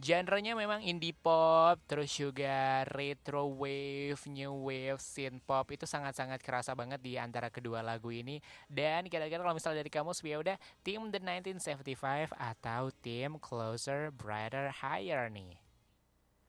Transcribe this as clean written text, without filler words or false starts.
Genrenya memang indie pop, terus juga retro wave, new wave, synth pop itu sangat-sangat kerasa banget di antara kedua lagu ini. Dan kira-kira kalau misalnya dari kamu ya udah tim The 1975 atau tim Closer, Brighter, Higher nih?